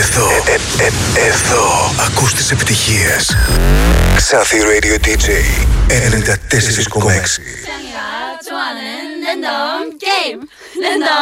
Εδώ ακούς τις επιτυχίες. Xathi Radio DJ 94,6. 좋아하는 랜덤 게임. 랜덤